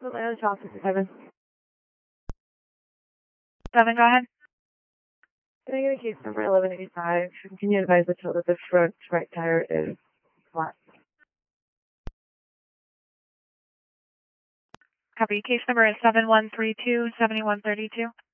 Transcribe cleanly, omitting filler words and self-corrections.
Atlanta Office 7. 7, go ahead. Can I get a case number 1185? Can you advise the tilt that the front right tire is flat? Copy. Case number is 7132-7132.